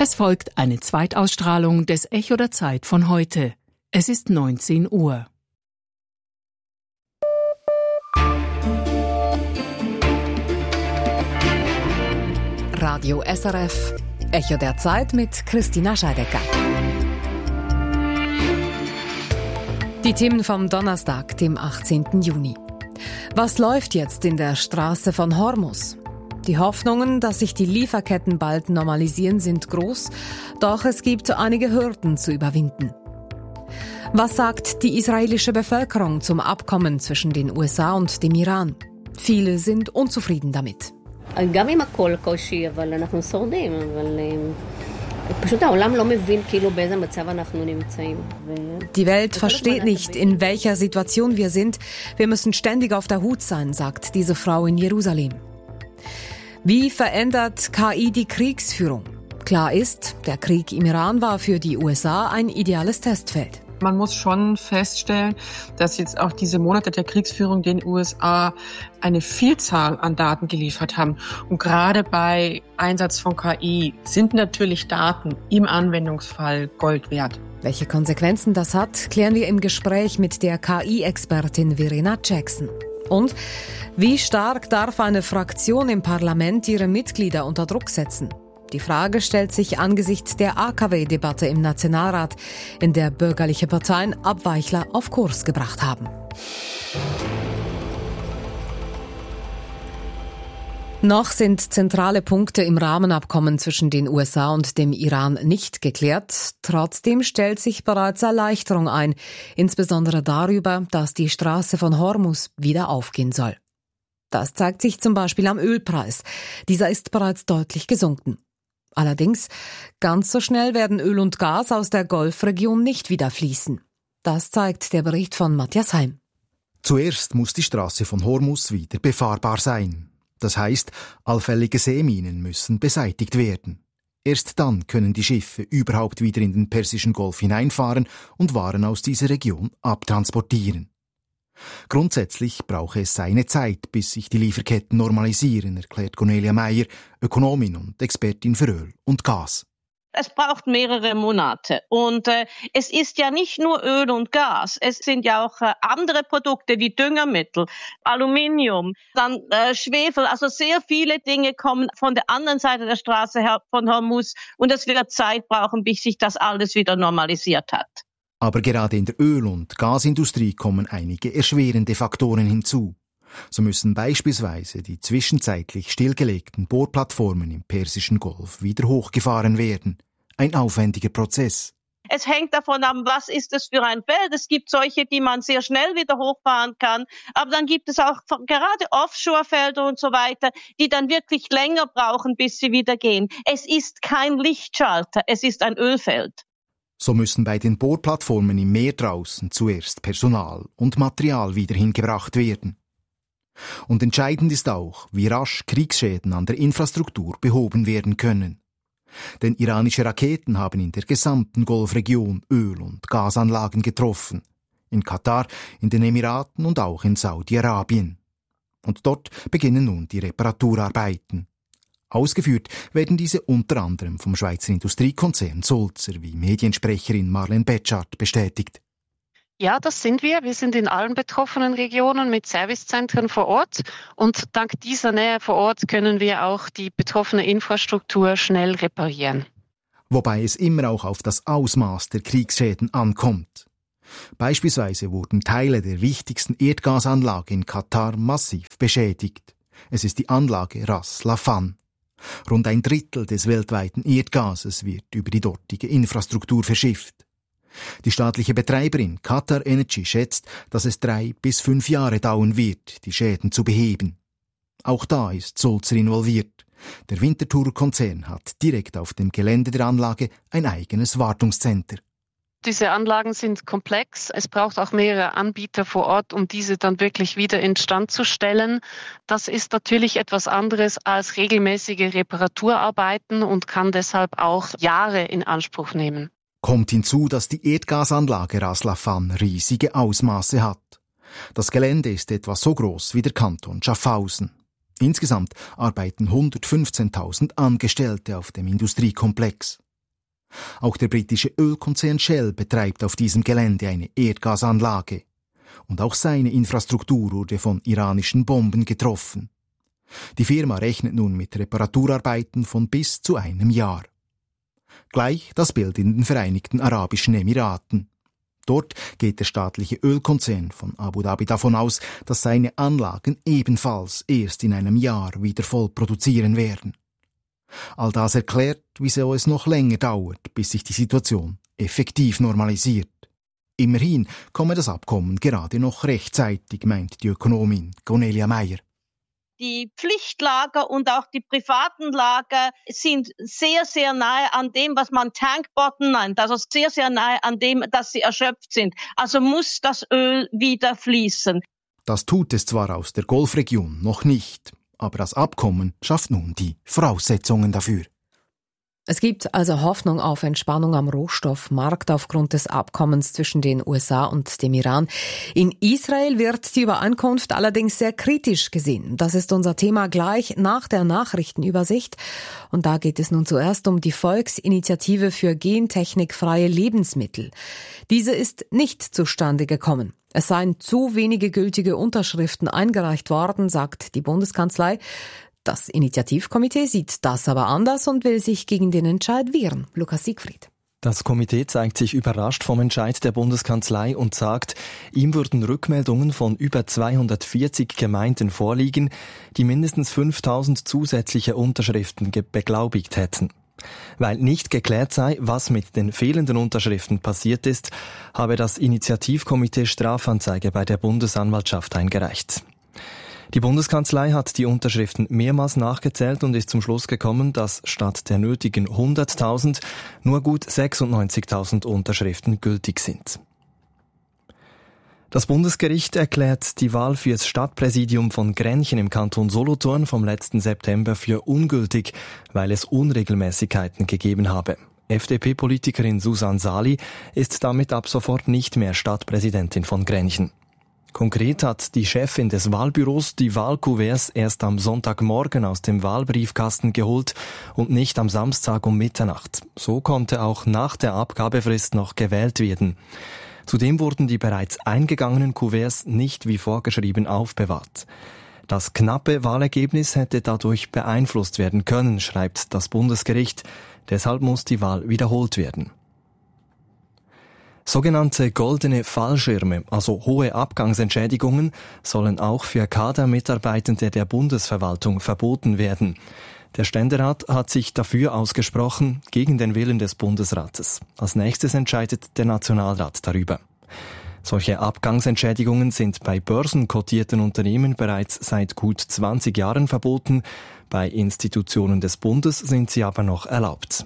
Es folgt eine Zweitausstrahlung des Echo der Zeit von heute. Es ist 19 Uhr. Radio SRF, Echo der Zeit mit Christina Scheidecker. Die Themen vom Donnerstag, dem 18. Juni. Was läuft jetzt in der Straße von Hormuz? Die Hoffnungen, dass sich die Lieferketten bald normalisieren, sind groß, doch es gibt einige Hürden zu überwinden. Was sagt die israelische Bevölkerung zum Abkommen zwischen den USA und dem Iran? Viele sind unzufrieden damit. גם אם הכל קושי, אבל אנחנו שורדים, אבל פשוט העולם לא מבין כאילו באיזה מצב אנחנו נמצאים. Die Welt versteht nicht, in welcher Situation wir sind. Wir müssen ständig auf der Hut sein, sagt diese Frau in Jerusalem. Wie verändert KI die Kriegsführung? Klar ist, der Krieg im Iran war für die USA ein ideales Testfeld. Man muss schon feststellen, dass jetzt auch diese Monate der Kriegsführung den USA eine Vielzahl an Daten geliefert haben. Und gerade bei Einsatz von KI sind natürlich Daten im Anwendungsfall Gold wert. Welche Konsequenzen das hat, klären wir im Gespräch mit der KI-Expertin Verena Jackson. Und wie stark darf eine Fraktion im Parlament ihre Mitglieder unter Druck setzen? Die Frage stellt sich angesichts der AKW-Debatte im Nationalrat, in der bürgerliche Parteien Abweichler auf Kurs gebracht haben. Noch sind zentrale Punkte im Rahmenabkommen zwischen den USA und dem Iran nicht geklärt. Trotzdem stellt sich bereits Erleichterung ein, insbesondere darüber, dass die Straße von Hormuz wieder aufgehen soll. Das zeigt sich zum Beispiel am Ölpreis. Dieser ist bereits deutlich gesunken. Allerdings, ganz so schnell werden Öl und Gas aus der Golfregion nicht wieder fließen. Das zeigt der Bericht von Matthias Heim. Zuerst muss die Straße von Hormuz wieder befahrbar sein. Das heißt, allfällige Seeminen müssen beseitigt werden. Erst dann können die Schiffe überhaupt wieder in den Persischen Golf hineinfahren und Waren aus dieser Region abtransportieren. Grundsätzlich brauche es seine Zeit, bis sich die Lieferketten normalisieren, erklärt Cornelia Meyer, Ökonomin und Expertin für Öl und Gas. Es braucht mehrere Monate und es ist ja nicht nur Öl und Gas, es sind ja auch andere Produkte wie Düngermittel, Aluminium, dann Schwefel, also sehr viele Dinge kommen von der anderen Seite der Straße her von Hormuz und es wird Zeit brauchen, bis sich das alles wieder normalisiert hat. Aber gerade in der Öl- und Gasindustrie kommen einige erschwerende Faktoren hinzu. So müssen beispielsweise die zwischenzeitlich stillgelegten Bohrplattformen im Persischen Golf wieder hochgefahren werden. Ein aufwendiger Prozess. Es hängt davon ab, was ist es für ein Feld. Es gibt solche, die man sehr schnell wieder hochfahren kann. Aber dann gibt es auch gerade Offshore-Felder und so weiter, die dann wirklich länger brauchen, bis sie wieder gehen. Es ist kein Lichtschalter, es ist ein Ölfeld. So müssen bei den Bohrplattformen im Meer draußen zuerst Personal und Material wieder hingebracht werden. Und entscheidend ist auch, wie rasch Kriegsschäden an der Infrastruktur behoben werden können. Denn iranische Raketen haben in der gesamten Golfregion Öl- und Gasanlagen getroffen. In Katar, in den Emiraten und auch in Saudi-Arabien. Und dort beginnen nun die Reparaturarbeiten. Ausgeführt werden diese unter anderem vom Schweizer Industriekonzern Sulzer, wie Mediensprecherin Marlene Betschart bestätigt. Ja, das sind wir. Wir sind in allen betroffenen Regionen mit Servicezentren vor Ort. Und dank dieser Nähe vor Ort können wir auch die betroffene Infrastruktur schnell reparieren. Wobei es immer auch auf das Ausmaß der Kriegsschäden ankommt. Beispielsweise wurden Teile der wichtigsten Erdgasanlage in Katar massiv beschädigt. Es ist die Anlage Ras Laffan. Rund ein Drittel des weltweiten Erdgases wird über die dortige Infrastruktur verschifft. Die staatliche Betreiberin Qatar Energy schätzt, dass es 3 bis 5 Jahre dauern wird, die Schäden zu beheben. Auch da ist Sulzer involviert. Der Winterthur-Konzern hat direkt auf dem Gelände der Anlage ein eigenes Wartungscenter. Diese Anlagen sind komplex. Es braucht auch mehrere Anbieter vor Ort, um diese dann wirklich wieder instand zu stellen. Das ist natürlich etwas anderes als regelmäßige Reparaturarbeiten und kann deshalb auch Jahre in Anspruch nehmen. Kommt hinzu, dass die Erdgasanlage Ras Laffan riesige Ausmaße hat. Das Gelände ist etwa so groß wie der Kanton Schaffhausen. Insgesamt arbeiten 115.000 Angestellte auf dem Industriekomplex. Auch der britische Ölkonzern Shell betreibt auf diesem Gelände eine Erdgasanlage. Und auch seine Infrastruktur wurde von iranischen Bomben getroffen. Die Firma rechnet nun mit Reparaturarbeiten von bis zu einem Jahr. Gleich das Bild in den Vereinigten Arabischen Emiraten. Dort geht der staatliche Ölkonzern von Abu Dhabi davon aus, dass seine Anlagen ebenfalls erst in einem Jahr wieder voll produzieren werden. All das erklärt, wieso es noch länger dauert, bis sich die Situation effektiv normalisiert. Immerhin komme das Abkommen gerade noch rechtzeitig, meint die Ökonomin Cornelia Meyer. Die Pflichtlager und auch die privaten Lager sind sehr, sehr nahe an dem, was man Tankbottom nennt, also sehr, sehr nahe an dem, dass sie erschöpft sind. Also muss das Öl wieder fließen. Das tut es zwar aus der Golfregion noch nicht, aber das Abkommen schafft nun die Voraussetzungen dafür. Es gibt also Hoffnung auf Entspannung am Rohstoffmarkt aufgrund des Abkommens zwischen den USA und dem Iran. In Israel wird die Übereinkunft allerdings sehr kritisch gesehen. Das ist unser Thema gleich nach der Nachrichtenübersicht. Und da geht es nun zuerst um die Volksinitiative für gentechnikfreie Lebensmittel. Diese ist nicht zustande gekommen. Es seien zu wenige gültige Unterschriften eingereicht worden, sagt die Bundeskanzlei. Das Initiativkomitee sieht das aber anders und will sich gegen den Entscheid wehren. Lukas Siegfried. Das Komitee zeigt sich überrascht vom Entscheid der Bundeskanzlei und sagt, ihm würden Rückmeldungen von über 240 Gemeinden vorliegen, die mindestens 5000 zusätzliche Unterschriften beglaubigt hätten. Weil nicht geklärt sei, was mit den fehlenden Unterschriften passiert ist, habe das Initiativkomitee Strafanzeige bei der Bundesanwaltschaft eingereicht. Die Bundeskanzlei hat die Unterschriften mehrmals nachgezählt und ist zum Schluss gekommen, dass statt der nötigen 100.000 nur gut 96.000 Unterschriften gültig sind. Das Bundesgericht erklärt die Wahl fürs Stadtpräsidium von Grenchen im Kanton Solothurn vom letzten September für ungültig, weil es Unregelmäßigkeiten gegeben habe. FDP-Politikerin Susanne Sali ist damit ab sofort nicht mehr Stadtpräsidentin von Grenchen. Konkret hat die Chefin des Wahlbüros die Wahlkuverts erst am Sonntagmorgen aus dem Wahlbriefkasten geholt und nicht am Samstag um Mitternacht. So konnte auch nach der Abgabefrist noch gewählt werden. Zudem wurden die bereits eingegangenen Kuverts nicht wie vorgeschrieben aufbewahrt. Das knappe Wahlergebnis hätte dadurch beeinflusst werden können, schreibt das Bundesgericht. Deshalb muss die Wahl wiederholt werden. Sogenannte goldene Fallschirme, also hohe Abgangsentschädigungen, sollen auch für Kadermitarbeitende der Bundesverwaltung verboten werden. Der Ständerat hat sich dafür ausgesprochen, gegen den Willen des Bundesrates. Als nächstes entscheidet der Nationalrat darüber. Solche Abgangsentschädigungen sind bei börsenkotierten Unternehmen bereits seit gut 20 Jahren verboten. Bei Institutionen des Bundes sind sie aber noch erlaubt.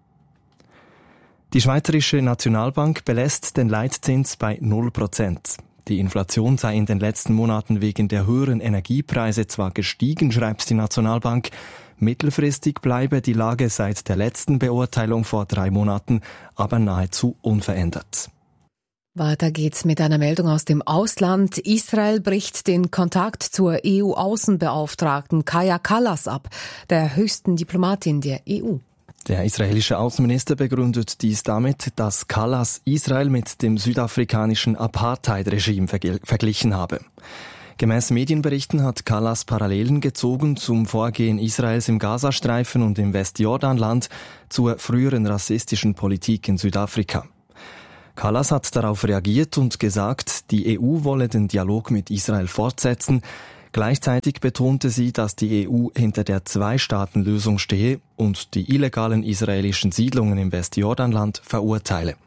Die Schweizerische Nationalbank belässt den Leitzins bei 0%. Die Inflation sei in den letzten Monaten wegen der höheren Energiepreise zwar gestiegen, schreibt die Nationalbank, mittelfristig bleibe die Lage seit der letzten Beurteilung vor 3 Monaten aber nahezu unverändert. Weiter geht's mit einer Meldung aus dem Ausland. Israel bricht den Kontakt zur EU-Außenbeauftragten Kaja Kallas ab, der höchsten Diplomatin der EU. Der israelische Außenminister begründet dies damit, dass Kallas Israel mit dem südafrikanischen Apartheid-Regime verglichen habe. Gemäß Medienberichten hat Kallas Parallelen gezogen zum Vorgehen Israels im Gazastreifen und im Westjordanland zur früheren rassistischen Politik in Südafrika. Kallas hat darauf reagiert und gesagt, die EU wolle den Dialog mit Israel fortsetzen. Gleichzeitig betonte sie, dass die EU hinter der Zwei-Staaten-Lösung stehe und die illegalen israelischen Siedlungen im Westjordanland verurteile.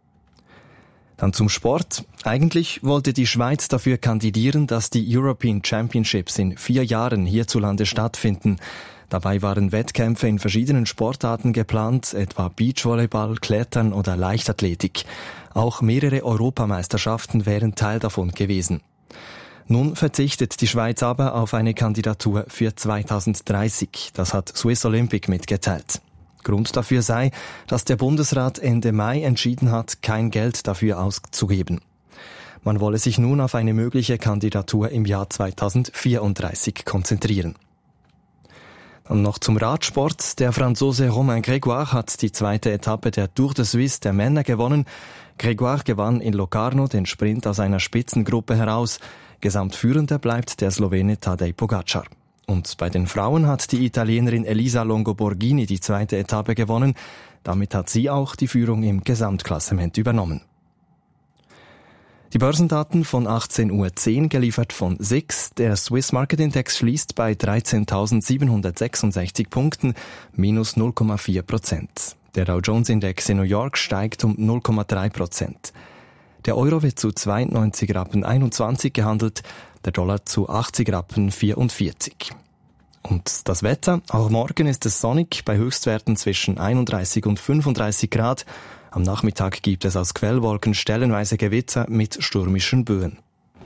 Dann zum Sport. Eigentlich wollte die Schweiz dafür kandidieren, dass die European Championships in 4 Jahren hierzulande stattfinden. Dabei waren Wettkämpfe in verschiedenen Sportarten geplant, etwa Beachvolleyball, Klettern oder Leichtathletik. Auch mehrere Europameisterschaften wären Teil davon gewesen. Nun verzichtet die Schweiz aber auf eine Kandidatur für 2030. Das hat Swiss Olympic mitgeteilt. Grund dafür sei, dass der Bundesrat Ende Mai entschieden hat, kein Geld dafür auszugeben. Man wolle sich nun auf eine mögliche Kandidatur im Jahr 2034 konzentrieren. Und noch zum Radsport. Der Franzose Romain Grégoire hat die zweite Etappe der Tour de Suisse der Männer gewonnen. Grégoire gewann in Locarno den Sprint aus einer Spitzengruppe heraus. Gesamtführender bleibt der Slowene Tadej Pogacar. Und bei den Frauen hat die Italienerin Elisa Longo Borghini die zweite Etappe gewonnen. Damit hat sie auch die Führung im Gesamtklassement übernommen. Die Börsendaten von 18:10 Uhr geliefert von SIX. Der Swiss Market Index schließt bei 13.766 Punkten, minus 0,4%. Der Dow Jones Index in New York steigt um 0,3%. Der Euro wird zu 92,21 Rappen gehandelt, der Dollar zu 80,44 Rappen. Und das Wetter? Auch morgen ist es sonnig, bei Höchstwerten zwischen 31 und 35 Grad. Am Nachmittag gibt es aus Quellwolken stellenweise Gewitter mit stürmischen Böen.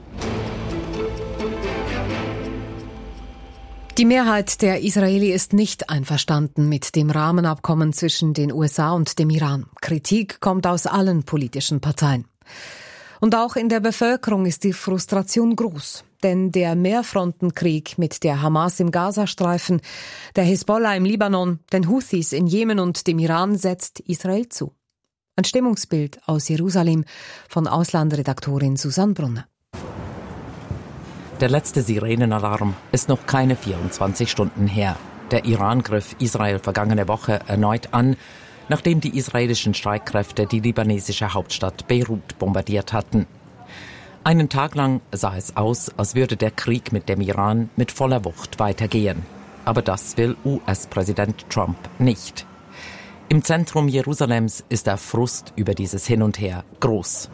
Die Mehrheit der Israeli ist nicht einverstanden mit dem Rahmenabkommen zwischen den USA und dem Iran. Kritik kommt aus allen politischen Parteien. Und auch in der Bevölkerung ist die Frustration groß. Denn der Mehrfrontenkrieg mit der Hamas im Gazastreifen, der Hisbollah im Libanon, den Houthis in Jemen und dem Iran setzt Israel zu. Ein Stimmungsbild aus Jerusalem von Auslandredaktorin Susanne Brunner. Der letzte Sirenenalarm ist noch keine 24 Stunden her. Der Iran griff Israel vergangene Woche erneut an, nachdem die israelischen Streitkräfte die libanesische Hauptstadt Beirut bombardiert hatten. Einen Tag lang sah es aus, als würde der Krieg mit dem Iran mit voller Wucht weitergehen. Aber das will US-Präsident Trump nicht. Im Zentrum Jerusalems ist der Frust über dieses Hin und Her groß.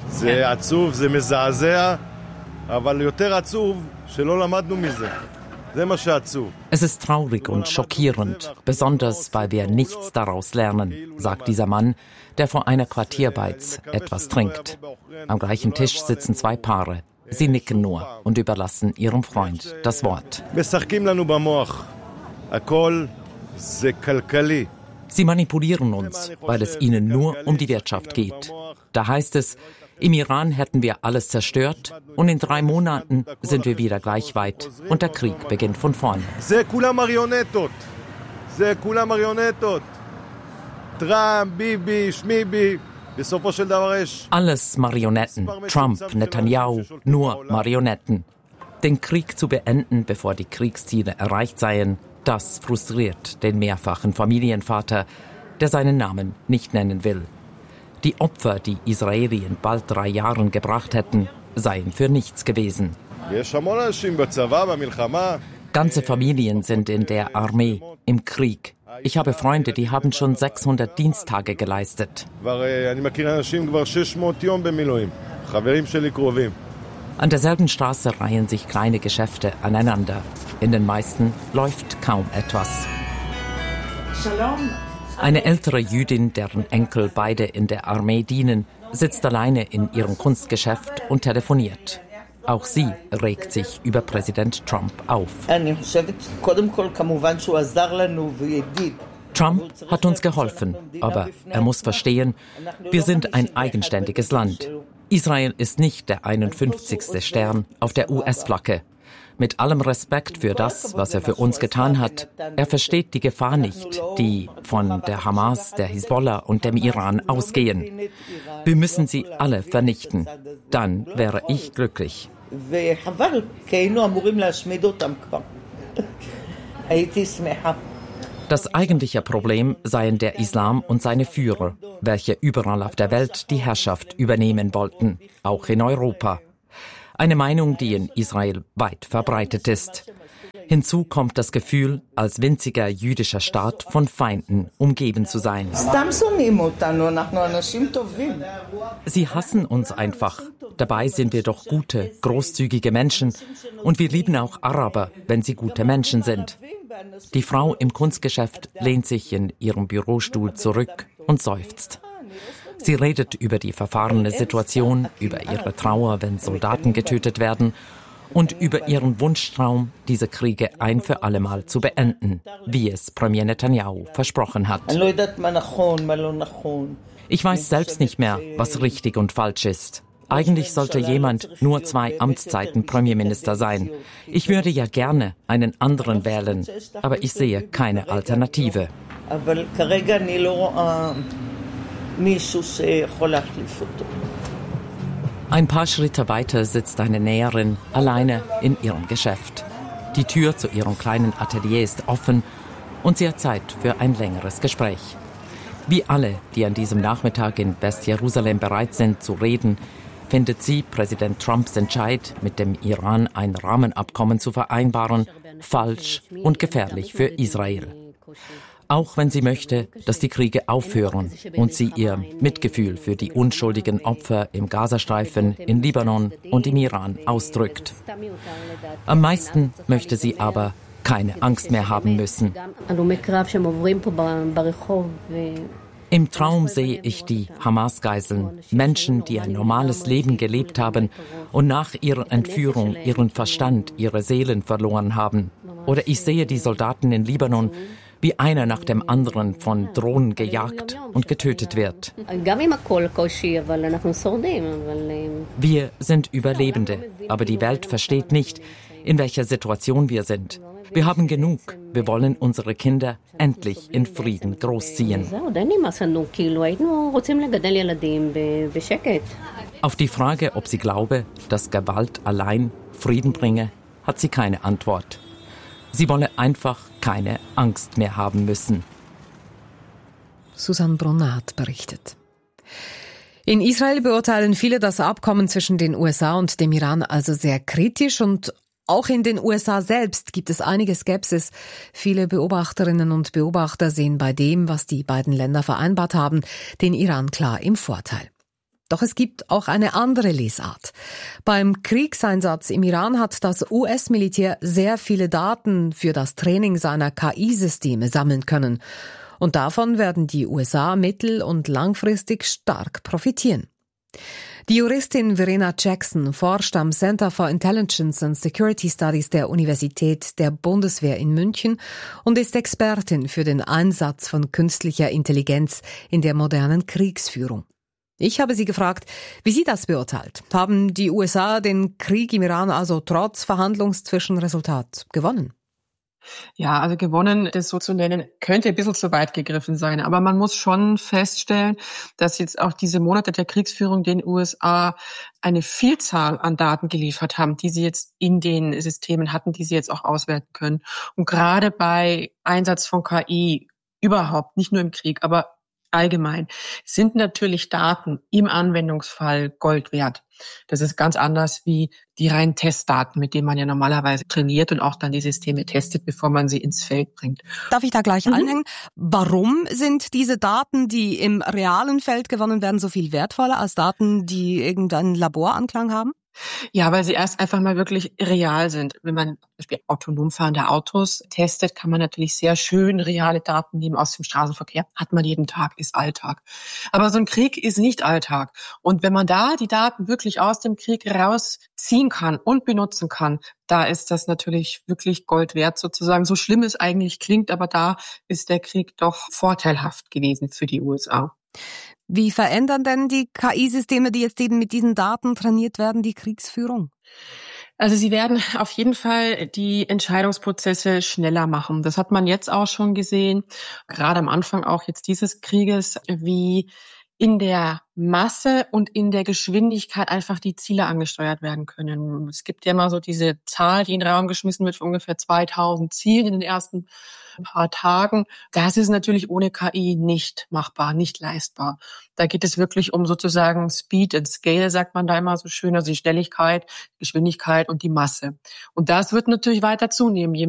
Es ist traurig und schockierend, besonders weil wir nichts daraus lernen, sagt dieser Mann, der vor einer Quartierbeiz etwas trinkt. Am gleichen Tisch sitzen zwei Paare. Sie nicken nur und überlassen ihrem Freund das Wort. Sie manipulieren uns, weil es ihnen nur um die Wirtschaft geht. Da heißt es, im Iran hätten wir alles zerstört und in 3 Monaten sind wir wieder gleich weit und der Krieg beginnt von vorne. Alles Marionetten. Trump, Netanyahu, nur Marionetten. Den Krieg zu beenden, bevor die Kriegsziele erreicht seien, das frustriert den mehrfachen Familienvater, der seinen Namen nicht nennen will. Die Opfer, die Israeli in bald 3 Jahren gebracht hätten, seien für nichts gewesen. Ganze Familien sind in der Armee, im Krieg. Ich habe Freunde, die haben schon 600 Diensttage geleistet. An derselben Straße reihen sich kleine Geschäfte aneinander. In den meisten läuft kaum etwas. Eine ältere Jüdin, deren Enkel beide in der Armee dienen, sitzt alleine in ihrem Kunstgeschäft und telefoniert. Auch sie regt sich über Präsident Trump auf. Trump hat uns geholfen, aber er muss verstehen, wir sind ein eigenständiges Land. Israel ist nicht der 51. Stern auf der US-Flagge. Mit allem Respekt für das, was er für uns getan hat, er versteht die Gefahr nicht, die von der Hamas, der Hisbollah und dem Iran ausgehen. Wir müssen sie alle vernichten. Dann wäre ich glücklich. Das eigentliche Problem seien der Islam und seine Führer, welche überall auf der Welt die Herrschaft übernehmen wollten, auch in Europa. Eine Meinung, die in Israel weit verbreitet ist. Hinzu kommt das Gefühl, als winziger jüdischer Staat von Feinden umgeben zu sein. Sie hassen uns einfach. Dabei sind wir doch gute, großzügige Menschen. Und wir lieben auch Araber, wenn sie gute Menschen sind. Die Frau im Kunstgeschäft lehnt sich in ihrem Bürostuhl zurück und seufzt. Sie redet über die verfahrene Situation, über ihre Trauer, wenn Soldaten getötet werden und über ihren Wunschtraum, diese Kriege ein für allemal zu beenden, wie es Premier Netanyahu versprochen hat. Ich weiß selbst nicht mehr, was richtig und falsch ist. Eigentlich sollte jemand nur 2 Amtszeiten Premierminister sein. Ich würde ja gerne einen anderen wählen, aber ich sehe keine Alternative. Ein paar Schritte weiter sitzt eine Näherin alleine in ihrem Geschäft. Die Tür zu ihrem kleinen Atelier ist offen und sie hat Zeit für ein längeres Gespräch. Wie alle, die an diesem Nachmittag in Westjerusalem bereit sind zu reden, findet sie Präsident Trumps Entscheid, mit dem Iran ein Rahmenabkommen zu vereinbaren, falsch und gefährlich für Israel. Auch wenn sie möchte, dass die Kriege aufhören und sie ihr Mitgefühl für die unschuldigen Opfer im Gazastreifen, in Libanon und im Iran ausdrückt. Am meisten möchte sie aber keine Angst mehr haben müssen. Im Traum sehe ich die Hamas-Geiseln, Menschen, die ein normales Leben gelebt haben und nach ihrer Entführung ihren Verstand, ihre Seelen verloren haben. Oder ich sehe die Soldaten in Libanon, wie einer nach dem anderen von Drohnen gejagt und getötet wird. Wir sind Überlebende, aber die Welt versteht nicht, in welcher Situation wir sind. Wir haben genug. Wir wollen unsere Kinder endlich in Frieden großziehen. Auf die Frage, ob sie glaube, dass Gewalt allein Frieden bringe, hat sie keine Antwort. Sie wolle einfach keine Angst mehr haben müssen. Susanne Brunner hat berichtet. In Israel beurteilen viele das Abkommen zwischen den USA und dem Iran also sehr kritisch und auch in den USA selbst gibt es einige Skepsis. Viele Beobachterinnen und Beobachter sehen bei dem, was die beiden Länder vereinbart haben, den Iran klar im Vorteil. Doch es gibt auch eine andere Lesart. Beim Kriegseinsatz im Iran hat das US-Militär sehr viele Daten für das Training seiner KI-Systeme sammeln können. Und davon werden die USA mittel- und langfristig stark profitieren. Die Juristin Verena Jackson forscht am Center for Intelligence and Security Studies der Universität der Bundeswehr in München und ist Expertin für den Einsatz von künstlicher Intelligenz in der modernen Kriegsführung. Ich habe sie gefragt, wie sie das beurteilt. Haben die USA den Krieg im Iran also trotz Verhandlungszwischenresultat gewonnen? Ja, also gewonnen, das so zu nennen, könnte ein bisschen zu weit gegriffen sein. Aber man muss schon feststellen, dass jetzt auch diese Monate der Kriegsführung den USA eine Vielzahl an Daten geliefert haben, die sie jetzt in den Systemen hatten, die sie jetzt auch auswerten können. Und gerade bei Einsatz von KI überhaupt, nicht nur im Krieg, aber allgemein, sind natürlich Daten im Anwendungsfall Gold wert. Das ist ganz anders wie die reinen Testdaten, mit denen man ja normalerweise trainiert und auch dann die Systeme testet, bevor man sie ins Feld bringt. Darf ich da gleich einhängen? Warum sind diese Daten, die im realen Feld gewonnen werden, so viel wertvoller als Daten, die irgendeinen Laboranklang haben? Ja, weil sie erst einfach mal wirklich real sind. Wenn man zum Beispiel autonom fahrende Autos testet, kann man natürlich sehr schön reale Daten nehmen aus dem Straßenverkehr. Hat man jeden Tag, ist Alltag. Aber so ein Krieg ist nicht Alltag. Und wenn man da die Daten wirklich aus dem Krieg rausziehen kann und benutzen kann, da ist das natürlich wirklich Gold wert sozusagen. So schlimm es eigentlich klingt, aber da ist der Krieg doch vorteilhaft gewesen für die USA. Wie verändern denn die KI-Systeme, die jetzt eben mit diesen Daten trainiert werden, die Kriegsführung? Also sie werden auf jeden Fall die Entscheidungsprozesse schneller machen. Das hat man jetzt auch schon gesehen, gerade am Anfang auch jetzt dieses Krieges, wie in der Masse und in der Geschwindigkeit einfach die Ziele angesteuert werden können. Es gibt ja immer so diese Zahl, die in den Raum geschmissen wird, für ungefähr 2000 Zielen in den ersten paar Tagen. Das ist natürlich ohne KI nicht machbar, nicht leistbar. Da geht es wirklich um sozusagen Speed and Scale, sagt man da immer so schön, also die Schnelligkeit, Geschwindigkeit und die Masse. Und das wird natürlich weiter zunehmen, je